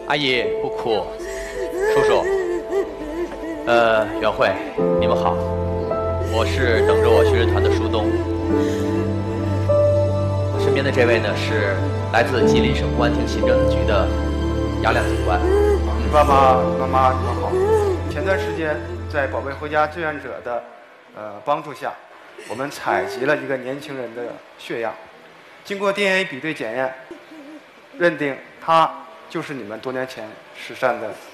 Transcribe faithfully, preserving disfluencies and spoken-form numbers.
阿姨不哭，叔叔，呃，袁慧，你们好，我是等着我学生团的舒东。我身边的这位呢是来自吉林省公安厅刑侦局的杨亮警官。 嗯、爸爸妈妈你们好。前段时间在宝贝回家志愿者的呃帮助下，我们采集了一个年轻人的血样，经过 D N A 比对检验，认定他就是你们多年前失散的